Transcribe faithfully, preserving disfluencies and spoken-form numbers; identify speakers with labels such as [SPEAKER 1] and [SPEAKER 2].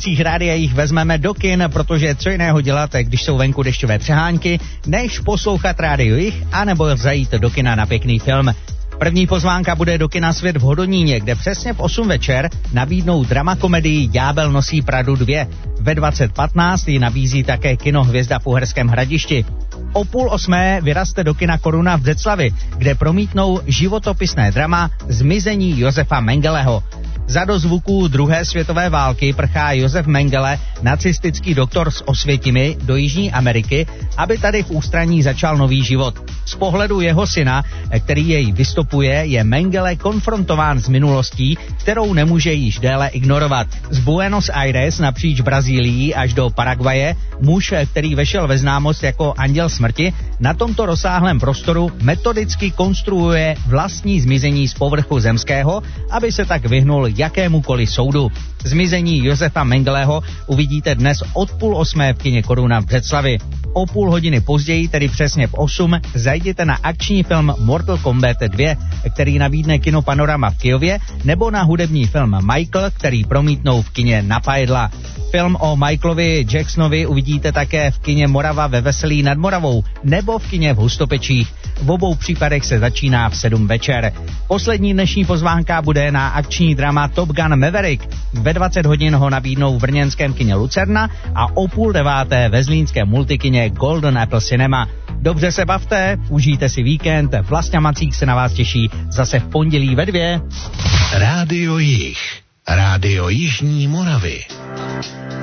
[SPEAKER 1] posluchajících rádia jich vezmeme do kin, protože co jiného dělat, když jsou venku dešťové přehánky, než poslouchat rádio jich, anebo zajít do kina na pěkný film. První pozvánka bude do kina Svět v Hodoníně, kde přesně v osm večer nabídnou dramakomedii Ďábel nosí Pradu dva. Ve dvacet patnáct ji nabízí také kino Hvězda v Uherském Hradišti. O půl osmé vyrazte do kina Koruna v Břeclavi, kde promítnou životopisné drama Zmizení Josefa Mengeleho. Za dozvuků druhé světové války prchá Josef Mengele, nacistický doktor z Osvětimi, do Jižní Ameriky, aby tady v ústraní začal nový život. Z pohledu jeho syna, který jej vystupuje, je Mengele konfrontován s minulostí, kterou nemůže již déle ignorovat. Z Buenos Aires napříč Brazílií až do Paraguaje muž, který vešel ve známost jako Anděl smrti, na tomto rozsáhlém prostoru metodicky konstruuje vlastní zmizení z povrchu zemského, aby se tak vyhnul jakémukoliv soudu. Zmizení Josefa Mengeleho uvidíte dnes od půl osmé v kině Koruna v Břeclavi. O půl hodiny později, tedy přesně v osm, zajděte na akční film Mortal Kombat dva, který nabídne kino Panorama v Kyjově, nebo na hudební film Michael, který promítnou v kině Napajedla. Film o Michaelovi Jacksonovi uvidíte také v kině Morava ve Veselí nad Moravou nebo v kině v Hustopečích. V obou případech se začíná v sedm večer. Poslední dnešní pozvánka bude na akční drama Top Gun Maverick. Ve dvacet hodin ho nabídnou v brněnském kině Lucerna a o půl deváté ve zlínském multikině Golden Apple Cinema. Dobře se bavte, užijte si víkend, Vlastňa Macík se na vás těší zase v pondělí ve dvě.
[SPEAKER 2] Rádio Jih, Rádio Jižní Moravy.